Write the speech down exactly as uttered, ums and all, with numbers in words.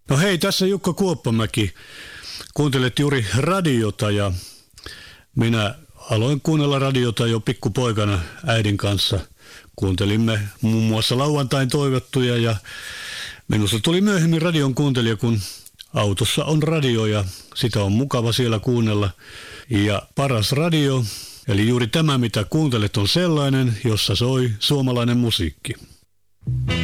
No hei, tässä Jukka Kuoppamäki. Kuuntelet juuri radiota ja minä aloin kuunnella radiota jo pikkupoikana äidin kanssa. Kuuntelimme muun muassa lauantain toivottuja ja minusta tuli myöhemmin radion kuuntelija, kun autossa on radio ja sitä on mukava siellä kuunnella. Ja paras radio, eli juuri tämä mitä kuuntelet on sellainen, jossa soi suomalainen musiikki.